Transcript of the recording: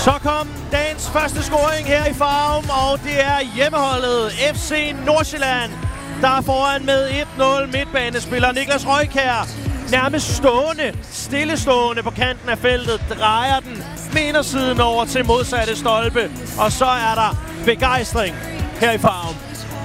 Så kom dagens første scoring her i Farum, og det er hjemmeholdet FC Nordsjælland, der er foran med 1-0. Midtbanespiller Niklas Røykjær nærmest stillestående på kanten af feltet, drejer den med indersiden over til modsatte stolpe, og så er der begejstring her i Farum.